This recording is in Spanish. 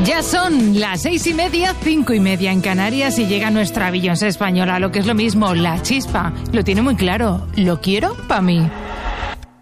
Ya son las 6:30, 5:30 en Canarias y llega nuestra Beyoncé española, lo que es lo mismo, La Chispa. Lo tiene muy claro, lo quiero para mí.